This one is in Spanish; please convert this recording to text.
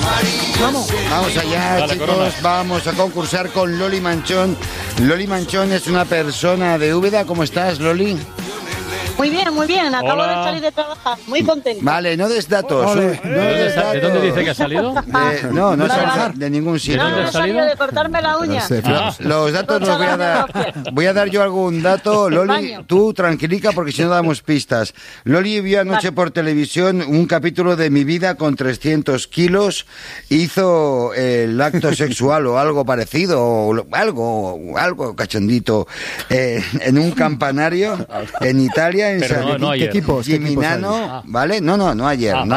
Vamos allá, Dale, chicos, Corona. vamos a concursar con Loli Manchón. Loli Manchón es una persona de Úbeda. ¿Cómo estás, Loli? Muy bien. Acabo Hola. de salir de trabajar. Muy contenta. Vale, no des datos. Ole. No des ¿De dónde datos. dice que ha salido? No Vale, sale vale. de ningún sitio. ¿De dónde No has he salido salido? de cortarme la uña. Los datos los voy a dar. Voy a dar yo algún dato. Loli, Baño. tú tranquilica porque si no damos pistas. Loli vio anoche por televisión un capítulo de Mi vida con 300 kilos. Hizo el acto sexual o algo parecido, o algo cachondito, en un campanario en Italia, en Pero no ayer. ¿Qué equipos? Gimignano, ¿vale? No ayer.